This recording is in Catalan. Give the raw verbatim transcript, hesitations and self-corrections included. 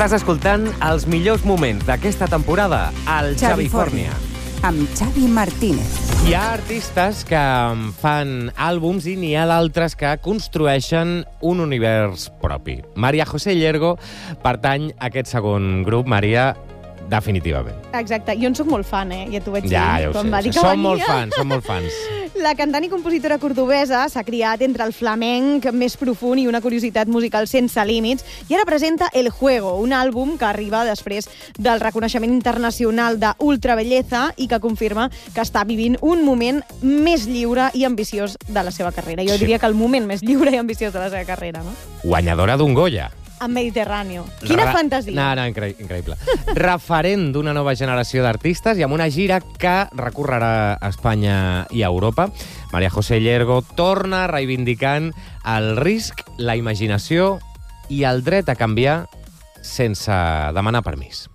Estàs escoltant els millors moments d'aquesta temporada al Xavifòrnia. Amb Xavi Martínez. Hi ha artistes que fan àlbums i n'hi ha d'altres que construeixen un univers propi. María José Llergo pertany a aquest segon grup. Maria, definitivament. Exacte. Jo en soc molt fan, eh? Ja t'ho vaig dir. Ja, ja ho quan sé. va dir que Som venia. molt fans, som molt fans. La cantant i compositora cordobesa s'ha criat entre el flamenc més profund i una curiositat musical sense límits i ara presenta El Juego, un àlbum que arriba després del reconeixement internacional d'Ultra Belleza i que confirma que està vivint un moment més lliure i ambiciós de la seva carrera. Jo Sí. diria que el moment més lliure i ambiciós de la seva carrera, no? Guanyadora d'un Goya. En Mediterráneo. Quina Ra- fantasia. No, no, incre increïble. Referent d'una nova generació d'artistes i amb una gira que recorrerà a Espanya i a Europa. María José Llergo torna reivindicant el risc, la imaginació i el dret a canviar sense demanar permís.